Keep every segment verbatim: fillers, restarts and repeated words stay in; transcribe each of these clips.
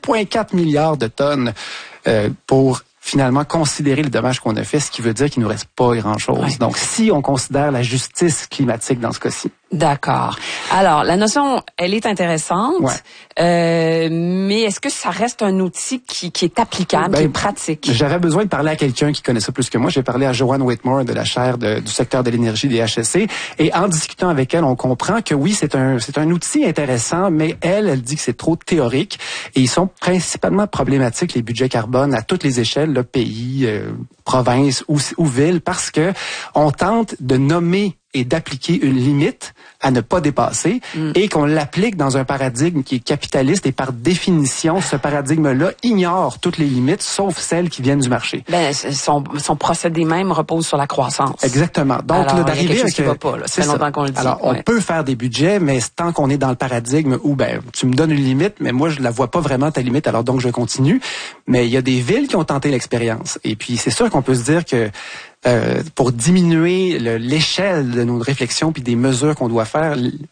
virgule quatre milliards de tonnes euh, pour finalement considérer le dommage qu'on a fait, ce qui veut dire qu'il nous reste pas grand-chose. Ouais. Donc, si on considère la justice climatique dans ce cas-ci. D'accord. Alors, la notion, elle est intéressante, ouais. euh, mais est-ce que ça reste un outil qui, qui est applicable, ben, qui est pratique? J'avais besoin de parler à quelqu'un qui connaît ça plus que moi. J'ai parlé à Joanne Whitmore de la chaire de, du secteur de l'énergie des H E C, et en discutant avec elle, on comprend que oui, c'est un, c'est un outil intéressant, mais elle, elle dit que c'est trop théorique, et ils sont principalement problématiques, les budgets carbone, à toutes les échelles, le pays, euh, province ou, ou ville, parce que on tente de nommer et d'appliquer une limite à ne pas dépasser, mm. et qu'on l'applique dans un paradigme qui est capitaliste, et par définition, ce paradigme-là ignore toutes les limites, sauf celles qui viennent du marché. Ben, son, son procédé même repose sur la croissance. Exactement. Donc, alors, là, d'arriver il y a quelque chose avec, qui va pas, là. Ça fait longtemps qu'on le dit. Alors, ouais. on peut faire des budgets, mais tant qu'on est dans le paradigme où, ben, tu me donnes une limite, mais moi, je la vois pas vraiment ta limite, alors donc je continue. Mais il y a des villes qui ont tenté l'expérience. Et puis, c'est sûr qu'on peut se dire que Euh, pour diminuer le, l'échelle de nos réflexions puis des mesures qu'on doit faire,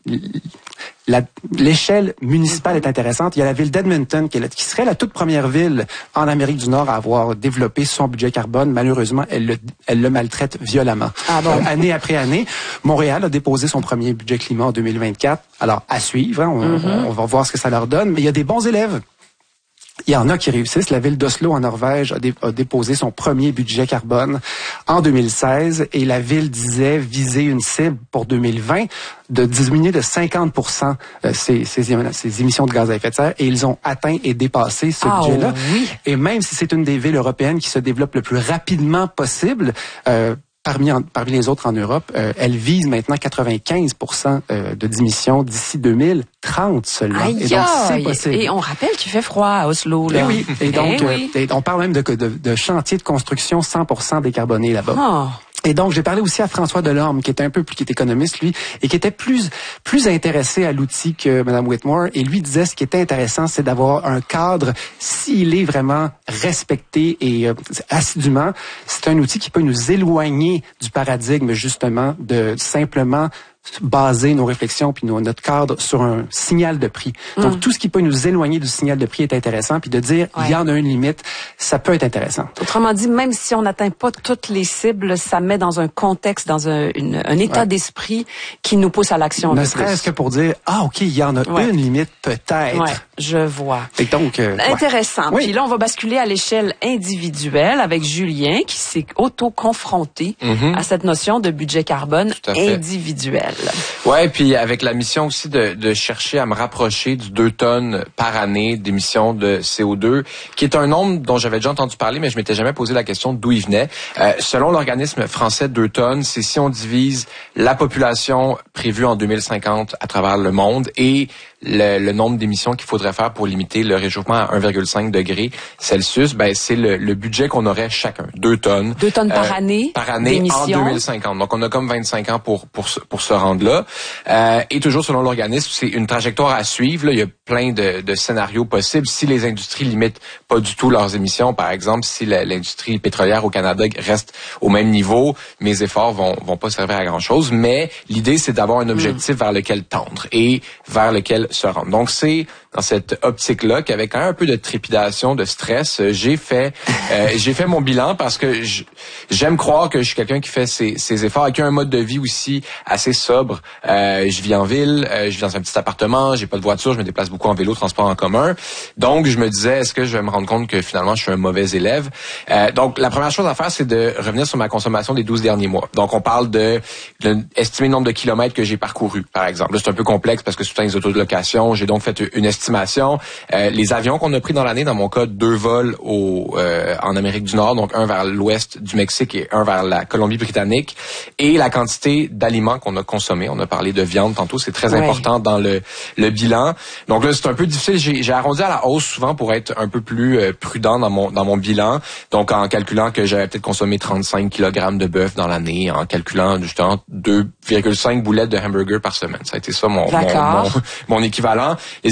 la, l'échelle municipale est intéressante. Il y a la ville d'Edmonton qui, est la, qui serait la toute première ville en Amérique du Nord à avoir développé son budget carbone. Malheureusement, elle le, elle le maltraite violemment. Ah bon? euh, année après année. Montréal a déposé son premier budget climat en deux mille vingt-quatre. Alors, à suivre, hein, on, mm-hmm. on, on va voir ce que ça leur donne. Mais il y a des bons élèves. Il y en a qui réussissent. La ville d'Oslo, en Norvège, a, dé- a déposé son premier budget carbone en deux mille seize, et la ville disait viser une cible pour deux mille vingt de diminuer de cinquante pour cent ses, ses, ses émissions de gaz à effet de serre, et ils ont atteint et dépassé ce ah, budget-là. Oui. Et même si c'est une des villes européennes qui se développe le plus rapidement possible, euh, Parmi, en, parmi les autres en Europe, euh, elle vise maintenant quatre-vingt-quinze pour cent euh, de diminution d'ici deux mille trente seulement. Aïe, et donc, c'est possible. Et on rappelle qu'il fait froid à Oslo, là. Et oui. Et donc, eh oui. euh, et on parle même de, de, de chantiers de construction cent pour cent décarbonés là-bas. Oh. Et donc, j'ai parlé aussi à François Delorme, qui était un peu plus, qui est économiste, lui, et qui était plus, plus intéressé à l'outil que Mme Whitmore. Et lui disait, ce qui était intéressant, c'est d'avoir un cadre, s'il est vraiment respecté et euh, assidûment, c'est un outil qui peut nous éloigner du paradigme, justement, de simplement baser nos réflexions puis nos, notre cadre sur un signal de prix. Donc, mm. tout ce qui peut nous éloigner du signal de prix est intéressant, puis de dire, il ouais. y en a une limite, ça peut être intéressant. Autrement dit, même si on n'atteint pas toutes les cibles, ça met dans un contexte, dans un, une, un état ouais. d'esprit qui nous pousse à l'action. Ne serait-ce que pour dire, ah, OK, il y en a ouais. une limite, peut-être. Ouais, je vois. Et donc, euh, intéressant. Ouais. Puis là, on va basculer à l'échelle individuelle avec Julien, qui s'est auto-confronté mm-hmm. à cette notion de budget carbone individuel. Ouais, puis avec la mission aussi de, de chercher à me rapprocher du deux tonnes par année d'émissions de C O deux, qui est un nombre dont j'avais déjà entendu parler, mais je m'étais jamais posé la question d'où il venait. Euh, selon l'organisme français deux tonnes, c'est si on divise la population prévue en deux mille cinquante à travers le monde et le, le nombre d'émissions qu'il faudrait faire pour limiter le réchauffement à un virgule cinq degré Celsius, ben c'est le, le budget qu'on aurait chacun, deux tonnes. Deux tonnes par euh, année par année en deux mille cinquante. Donc on a comme vingt-cinq ans pour pour pour se rendre là. Euh, et toujours selon l'organisme, c'est une trajectoire à suivre. Là, il y a plein de, de scénarios possibles. Si les industries limitent pas du tout leurs émissions, par exemple, si la, l'industrie pétrolière au Canada reste au même niveau, mes efforts vont vont pas servir à grand chose. Mais l'idée, c'est d'avoir un objectif mmh. vers lequel tendre et vers lequel se rendre. Donc c'est dans cette optique-là qu'avec quand même un peu de trépidation, de stress, j'ai fait euh, j'ai fait mon bilan parce que je, j'aime croire que je suis quelqu'un qui fait ses, ses efforts, qui a un mode de vie aussi assez sobre. Euh, je vis en ville, euh, je vis dans un petit appartement, j'ai pas de voiture, je me déplace beaucoup en vélo, transport en commun. Donc je me disais, est-ce que je vais me rendre compte que finalement je suis un mauvais élève? Euh, donc la première chose à faire, c'est de revenir sur ma consommation des douze derniers mois. Donc on parle de, de estimer le nombre de kilomètres que j'ai parcouru, par exemple. Là, c'est un peu complexe parce que c'est tout le temps les autos de location. J'ai donc fait une estimation. Euh, les avions qu'on a pris dans l'année, dans mon cas, deux vols au, euh, en Amérique du Nord, donc un vers l'ouest du Mexique et un vers la Colombie-Britannique, et la quantité d'aliments qu'on a consommés. On a parlé de viande tantôt, c'est très ouais. important dans le, le bilan. Donc là, c'est un peu difficile. J'ai, j'ai arrondi à la hausse souvent pour être un peu plus euh, prudent dans mon dans mon bilan. Donc en calculant que j'avais peut-être consommé trente-cinq kilogrammes de bœuf dans l'année, en calculant justement deux virgule cinq boulettes de hamburger par semaine. Ça a été ça mon mon, mon, mon équivalent. Les, les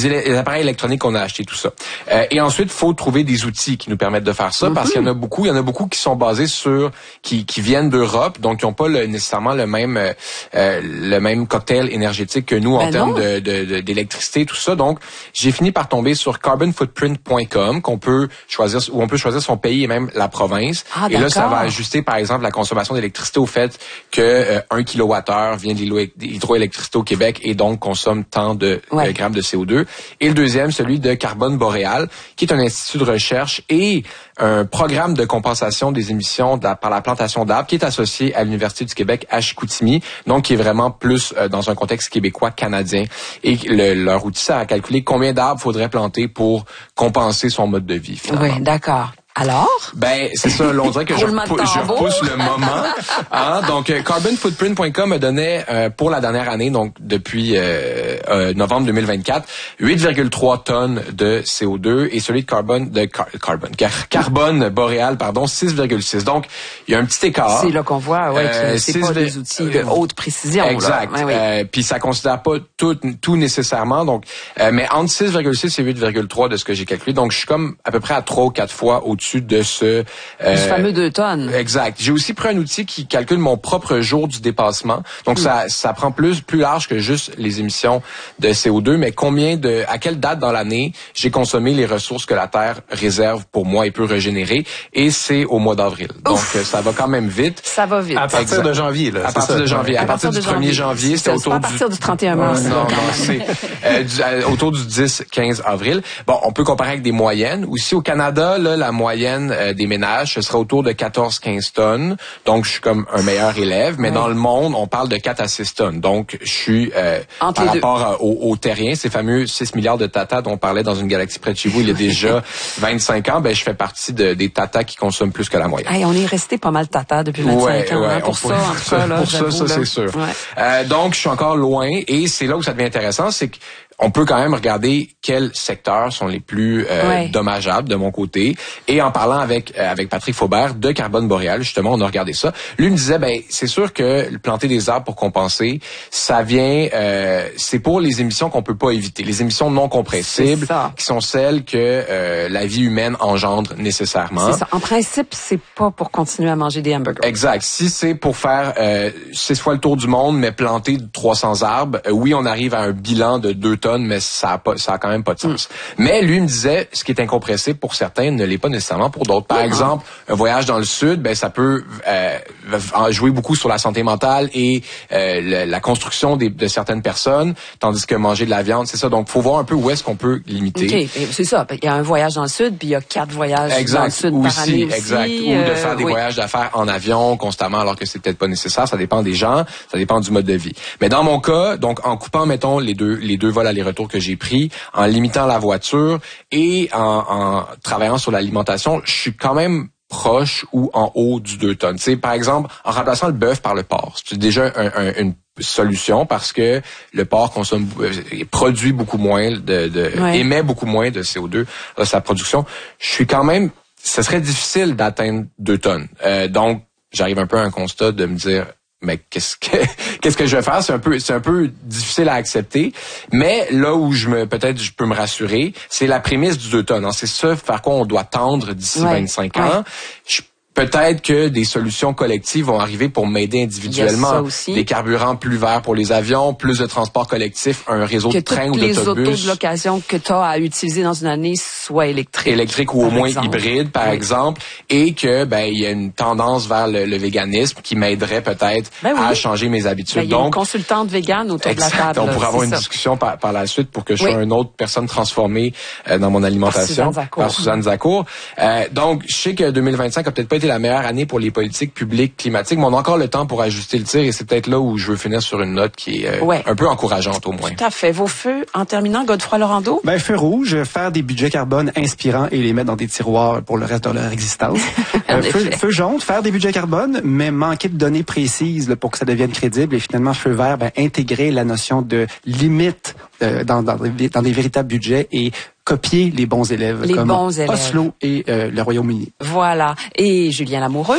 appareils électroniques qu'on a achetés, tout ça. Euh, et ensuite, il faut trouver des outils qui nous permettent de faire ça, mm-hmm. parce qu'il y en a beaucoup, il y en a beaucoup qui sont basés sur, qui, qui viennent d'Europe, donc qui n'ont pas le, nécessairement le même, euh, le même cocktail énergétique que nous ben en termes de, de, de, d'électricité, tout ça. Donc, j'ai fini par tomber sur carbon footprint point com, qu'on peut choisir, où on peut choisir son pays et même la province. Ah, et là, ça va ajuster, par exemple, la consommation d'électricité au fait que euh, un kilowattheure vient de l'hydroélectricité au Québec et donc consomme tant de ouais. euh, grammes de C O deux. Et le deuxième, celui de Carbone Boréal, qui est un institut de recherche et un programme de compensation des émissions de la, par la plantation d'arbres qui est associé à l'Université du Québec à Chicoutimi, donc qui est vraiment plus euh, dans un contexte québécois-canadien. Et le, leur outil, ça a calculé combien d'arbres faudrait planter pour compenser son mode de vie, finalement. Oui, d'accord. Alors? Ben, c'est ça, on dirait que je, repou- je repousse le moment. Hein? Donc, carbon footprint point com me donnait, euh, pour la dernière année, donc depuis euh, euh, novembre deux mille vingt-quatre, huit virgule trois tonnes de C O deux et celui de carbone, de car- carbone, car- carbone boréal, pardon, six virgule six. Donc, il y a un petit écart. C'est là qu'on voit, ouais, euh, que c'est pas des outils de haute précision. Exact. Là. Ouais, oui. euh, puis ça considère pas tout, tout nécessairement. Donc, euh, mais entre six virgule six et huit virgule trois de ce que j'ai calculé. Donc, je suis comme à peu près à trois ou quatre fois au dessus de ce... Euh, ce fameux deux tonnes. Exact. J'ai aussi pris un outil qui calcule mon propre jour du dépassement. Donc, mm. ça ça prend plus plus large que juste les émissions de C O deux, mais combien de... À quelle date dans l'année j'ai consommé les ressources que la Terre réserve pour moi et peut régénérer. Et c'est au mois d'avril. Donc, Ouf. ça va quand même vite. Ça va vite. À partir exact. de janvier, là. À partir ça. de janvier. À, à partir, partir du premier janvier, c'était autour du... du... à partir du trente et un mars. Non, non, c'est euh, du, euh, autour du dix quinze avril. Bon, on peut comparer avec des moyennes. Aussi, au Canada, là, la moyenne euh, des ménages, ce sera autour de quatorze à quinze tonnes. Donc, je suis comme un meilleur élève. Mais oui. dans le monde, on parle de quatre à six tonnes. Donc, je suis euh, par rapport au, au terrien, ces fameux six milliards de tatas dont on parlait dans une galaxie près de chez vous il y a déjà vingt-cinq ans, ben je fais partie de, des tatas qui consomment plus que la moyenne. Hey, on est resté pas mal tata depuis vingt-cinq ouais, ans. Ouais, hein, pour ça, en tout cas, là, pour ça, ça c'est sûr. Ouais. Euh, donc, je suis encore loin et c'est là où ça devient intéressant, c'est que on peut quand même regarder quels secteurs sont les plus euh, ouais. dommageables de mon côté. Et en parlant avec euh, avec Patrick Faubert de Carbone Boréal, justement, on a regardé ça. Lui me disait, ben c'est sûr que planter des arbres pour compenser, ça vient, euh, c'est pour les émissions qu'on peut pas éviter, les émissions non compressibles, qui sont celles que euh, la vie humaine engendre nécessairement. C'est ça. En principe, c'est pas pour continuer à manger des hamburgers. Exact. Si c'est pour faire euh, six fois le tour du monde, mais planter trois cents arbres, euh, oui, on arrive à un bilan de deux tonnes, mais ça a pas, ça a quand même pas de sens. Mm. Mais lui me disait, ce qui est incompressible pour certains ne l'est pas nécessairement pour d'autres. Par mm. exemple, un voyage dans le sud, ben ça peut euh, jouer beaucoup sur la santé mentale et euh, le, la construction des, de certaines personnes, tandis que manger de la viande, c'est ça. Donc, faut voir un peu où est-ce qu'on peut limiter. Okay. C'est ça. Il y a un voyage dans le sud, puis il y a quatre voyages exact. dans le sud aussi, par année aussi. Exact. Ou de faire des euh, oui. voyages d'affaires en avion constamment, alors que c'est peut-être pas nécessaire. Ça dépend des gens, ça dépend du mode de vie. Mais dans mon cas, donc en coupant, mettons les deux les deux vols aller-retour que j'ai pris, en limitant la voiture et en, en travaillant sur l'alimentation, je suis quand même proche ou en haut du deux tonnes. Tu sais, par exemple, en remplaçant le bœuf par le porc, c'est déjà un, un, une solution parce que le porc consomme, produit beaucoup moins de, de ouais. émet beaucoup moins de C O deux dans sa production. Je suis quand même, ce serait difficile d'atteindre deux tonnes. Euh, donc, j'arrive un peu à un constat de me dire, mais qu'est-ce que qu'est-ce que je vais faire? C'est un peu c'est un peu difficile à accepter. Mais là où je me peut-être je peux me rassurer, c'est la prémisse du deux tonnes. Hein. C'est ça vers quoi on doit tendre d'ici ouais. vingt-cinq ans. Ouais. Je, Peut-être que des solutions collectives vont arriver pour m'aider individuellement. Des carburants plus verts pour les avions, plus de transport collectif, un réseau que de trains ou d'autobus. Que d'autobus. les autos de location que tu as à utiliser dans une année soient électriques. Électriques ou au moins hybrides, par oui. exemple. Et que ben il y a une tendance vers le, le véganisme qui m'aiderait peut-être ben oui. à changer mes habitudes. Ben, il y a Donc, une consultante végane autour exact, de la table. On pourrait avoir une ça. discussion par, par la suite pour que je oui. sois une autre personne transformée euh, dans mon alimentation. Par Suzanne Zacour. Par Suzanne Zacour. Euh, donc, je sais que deux mille vingt-cinq a peut-être pas été la meilleure année pour les politiques publiques climatiques, mais on a encore le temps pour ajuster le tir et c'est peut-être là où je veux finir sur une note qui est euh, ouais. un peu encourageante au moins. Tout à fait. Vos feux, en terminant, Godefroy Laurando? Ben, feu rouge, faire des budgets carbone inspirants et les mettre dans des tiroirs pour le reste de leur existence. euh, feu, feu jaune, faire des budgets carbone, mais manquer de données précises là, pour que ça devienne crédible. Et finalement, feu vert, ben, intégrer la notion de limite euh, dans, dans, dans des véritables budgets et copier les bons élèves les comme bons élèves. Oslo et euh, le Royaume-Uni. Voilà. Et Julien Lamoureux?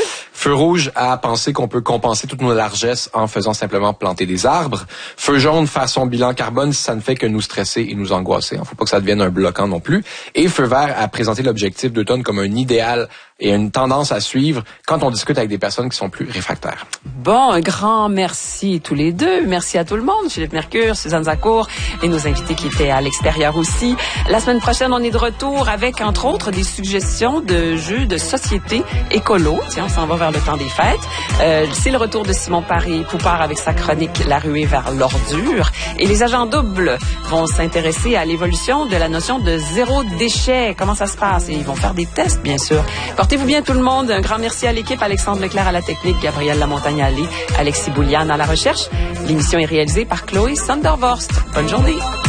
Feu rouge à penser qu'on peut compenser toutes nos largesses en faisant simplement planter des arbres. Feu jaune face son bilan carbone, ça ne fait que nous stresser et nous angoisser. Il ne faut pas que ça devienne un bloquant non plus. Et feu vert à présenter l'objectif d'automne comme un idéal et une tendance à suivre quand on discute avec des personnes qui sont plus réfractaires. Bon, un grand merci tous les deux. Merci à tout le monde. Philippe Mercure, Suzanne Zacour et nos invités qui étaient à l'extérieur aussi. La semaine prochaine, on est de retour avec, entre autres, des suggestions de jeux de société écolo. Tiens, on s'en va vers le temps des fêtes. Euh, c'est le retour de Simon Paré-Poupard avec sa chronique La ruée vers l'ordure. Et les agents doubles vont s'intéresser à l'évolution de la notion de zéro déchet. Comment ça se passe? Et ils vont faire des tests, bien sûr. Portez-vous bien tout le monde. Un grand merci à l'équipe. Alexandre Leclerc à la technique, Gabrielle Lamontagne-Allé, Alexis Bouliane à la recherche. L'émission est réalisée par Chloé Sondervorst. Bonne journée.